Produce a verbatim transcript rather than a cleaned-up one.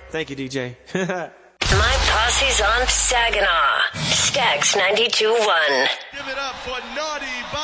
Thank you, D J. My posse's on Saginaw. Stax ninety-two point one. Give it up for Naughty